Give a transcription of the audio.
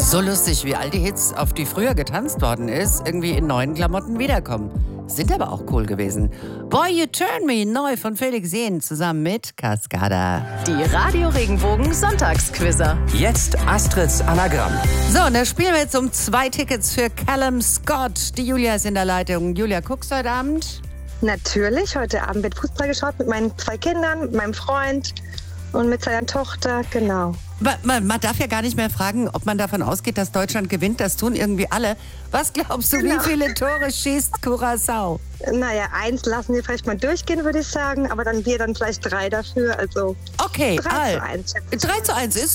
So lustig, wie all die Hits, auf die früher getanzt worden ist, irgendwie in neuen Klamotten wiederkommen. Sind aber auch cool gewesen. Boy, You Turn Me, neu von Felix Jähn, zusammen mit Cascada. Die Radio Regenbogen Sonntagsquizzer. Jetzt Astrids Anagramm. So, und da spielen wir jetzt um 2 Tickets für Callum Scott. Die Julia ist in der Leitung. Julia, guckst du heute Abend? Natürlich, heute Abend wird Fußball geschaut mit meinen 2 Kindern, mit meinem Freund und mit seiner Tochter, genau. Man darf ja gar nicht mehr fragen, ob man davon ausgeht, dass Deutschland gewinnt. Das tun irgendwie alle. Was glaubst du, Genau. wie viele Tore schießt Curaçao? Naja, 1 lassen wir vielleicht mal durchgehen, würde ich sagen, aber wir dann vielleicht 3 dafür, also Okay, 3:1. 3:1 ist